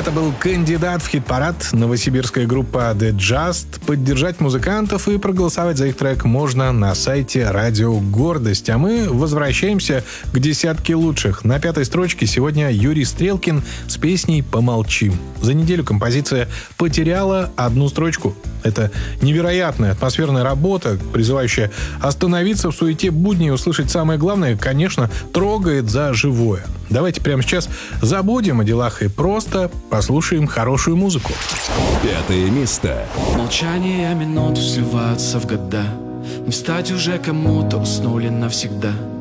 Это был кандидат в хит-парад. Новосибирская группа The Just. Поддержать музыкантов и проголосовать за их трек можно на сайте Радио Гордость. А мы возвращаемся к десятке лучших. На 5-й строчке сегодня Юрий Стрелкин с песней «Помолчим». За неделю композиция потеряла 1 строчку. Это невероятная атмосферная работа, призывающая остановиться в суете будней и услышать самое главное, конечно, трогает за живое. Давайте прямо сейчас забудем о делах и просто послушаем хорошую музыку. 5 место. Молчание минут сливаются в года. Не встать уже кому-то, уснули навсегда.